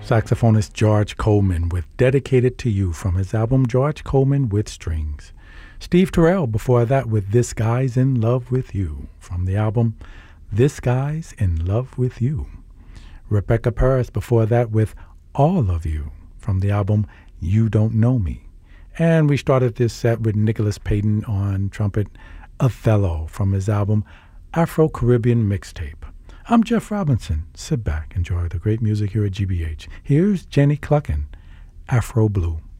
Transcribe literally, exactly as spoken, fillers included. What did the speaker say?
Saxophonist George Coleman with Dedicated to You from his album George Coleman with Strings. Steve Terrell before that with This Guy's in Love with You from the album This Guy's in Love with You. Rebecca Paris before that with All of You from the album You Don't Know Me. And we started this set with Nicholas Payton on trumpet, Othello from his album Afro-Caribbean Mixtape. I'm Jeff Robinson. Sit back, enjoy the great music here at G B H. Here's Jenny Cluckin, Afro Blue.